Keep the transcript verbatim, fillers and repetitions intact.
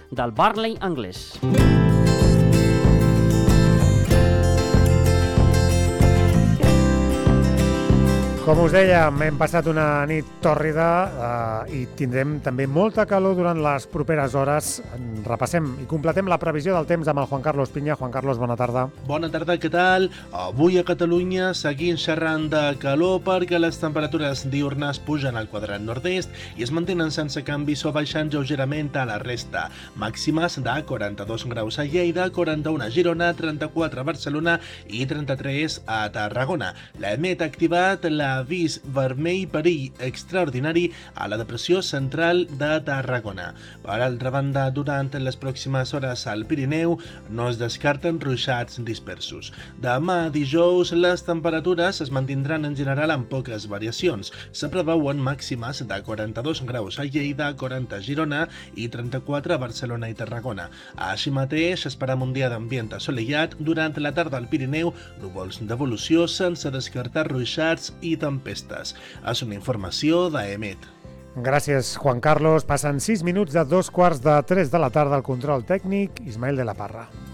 del Barley anglès. Com us dèiem, hem passat una nit tòrrida eh, i tindrem també molta calor durant les properes hores. Repassem i completem la previsió del temps amb el Juan Carlos Piña. Juan Carlos, bona tarda. Bona tarda, què tal? Avui a Catalunya seguim xerrant de calor perquè les temperatures diurnes pugen al quadrant nord-est i es mantenen sense canvis o baixant lleugerament a la resta. Màximes de quaranta-dos graus a Lleida, quaranta-u a Girona, trenta-quatre a Barcelona i trenta-tres a Tarragona. La E M E T ha activat la avís vermell perill extraordinari a la depressió central de Tarragona. Per altra banda, durant les pròximes hores al Pirineu no es descarten ruixats dispersos. Demà dijous les temperatures es mantindran en general amb poques variacions. Se preveuen màximes de quaranta-dos graus a Lleida, quaranta a Girona i trenta-quatre a Barcelona i Tarragona. Així mateix esperam un dia d'ambient assolellat. Durant la tarda al Pirineu, núvols d'evolució sense descartar ruixats i tempestes. És una informació d'A E M E T. Gràcies, Juan Carlos. Passen sis minuts de dos quarts de tres de la tarda al control tècnic, Ismael de la Parra.